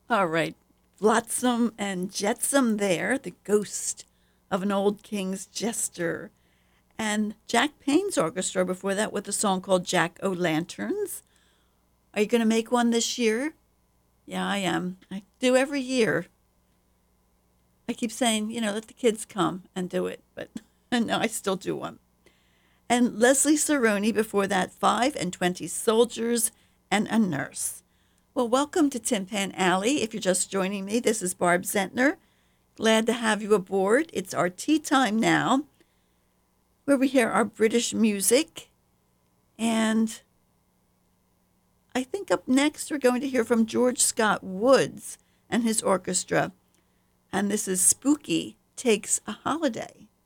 All right. Flotsam and Jetsam there, the ghost of an old king's jester. And Jack Payne's orchestra before that with a song called Jack O' Lanterns. Are you going to make one this year? Yeah, I am. I do every year. I keep saying, let the kids come and do it, but no, I still do one. And Leslie Saroni before that, 5 and 20 soldiers and a nurse. Well, welcome to Tin Pan Alley. If you're just joining me, this is Barb Zentner. Glad to have you aboard. It's our tea time now, where we hear our British music. And I think up next we're going to hear from George Scott Woods and his orchestra. And this is Spooky Takes a Holiday.